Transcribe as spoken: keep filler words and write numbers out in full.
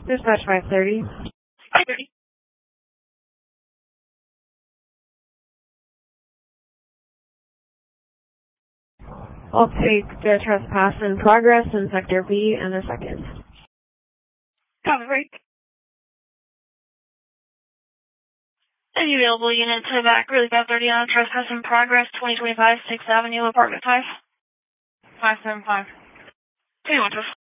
Dispatch five thirty. five thirty. I'll take the trespass in progress in Sector B in a second. Copy, right. Any available unit to back really five thirty on trespass in progress, twenty twenty-five sixth Avenue, apartment five. five seven five. twenty-one twelve.